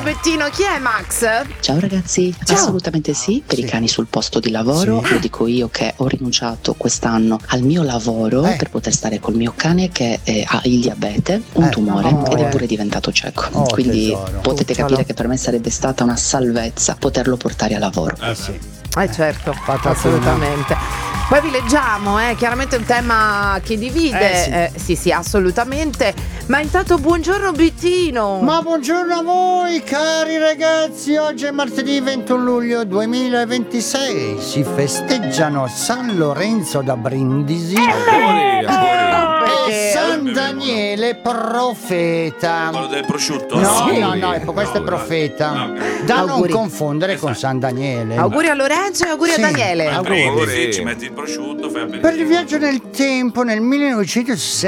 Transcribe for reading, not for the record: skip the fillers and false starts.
Bettino, chi è Max? Ciao ragazzi, Ciao. Assolutamente sì, per i cani sul posto di lavoro. Sì. Lo dico io che ho rinunciato quest'anno al mio lavoro per poter stare col mio cane che ha il diabete, un tumore ed è pure diventato cieco. Oh, Quindi tesoro. potete capire che per me sarebbe stata una salvezza poterlo portare a lavoro. Certo, Patatina. assolutamente. Poi vi leggiamo, chiaramente è un tema che divide. Sì, assolutamente. Ma intanto buongiorno Bettino. Ma buongiorno a voi cari ragazzi, oggi è martedì 21 luglio 2026, si festeggiano San Lorenzo da Brindisi e San Daniele profeta. Quello del prosciutto? No, questo è profeta. Da Auguri. non confondere con San Daniele. Auguri a Lorenzo e auguri a Sì. Daniele. Auguri. Sì, ci metti il prosciutto, fai Per il viaggio nel tempo nel 1960